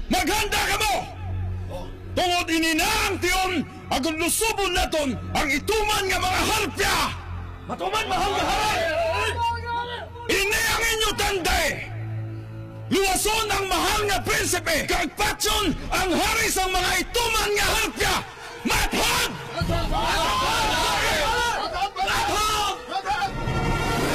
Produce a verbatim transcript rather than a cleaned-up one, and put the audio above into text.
Maghanda ka mo! Tungod ininang tiyon, agad lusubon naton ang ituman nga mga harpya! Matuman, mahal nga hari! Ini ang inyo tanday! Luwason ang mahal nga prinsipe, kagpatyon ang hari sa mga ituman nga harpya!